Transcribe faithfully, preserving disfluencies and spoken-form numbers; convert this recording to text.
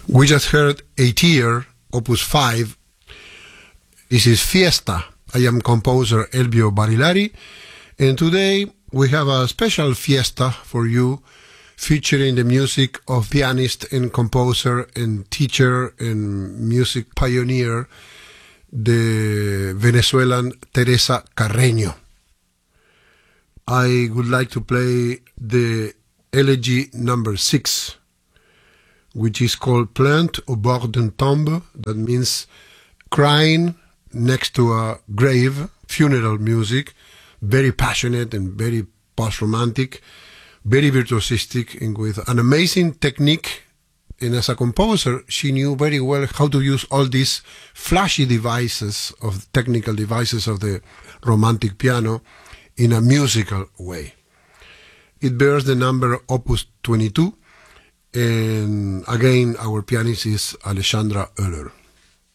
We just heard A Tier, Opus five. This is Fiesta. I am composer Elvio Barilari, and today we have a special fiesta for you, featuring the music of pianist and composer and teacher and music pioneer, the Venezuelan Teresa Carreño. I would like to play the elegy number six, which is called Plainte au bord d'une tombe. That means crying next to a grave, funeral music, very passionate and very post-romantic, very virtuosistic, and with an amazing technique. And as a composer, she knew very well how to use all these flashy devices, of technical devices of the romantic piano, in a musical way. It bears the number Opus twenty-two, and again, our pianist is Alexandra Oehler.